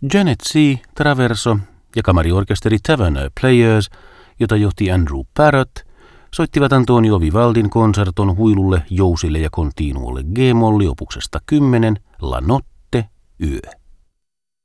Janet C. Traverso ja kamariorkesteri Taverner Players, jota johti Andrew Parrott, soittivat Antonio Vivaldin konserton huilulle, jousille ja continuolle G-molli opuksesta 10 La Notte, yö.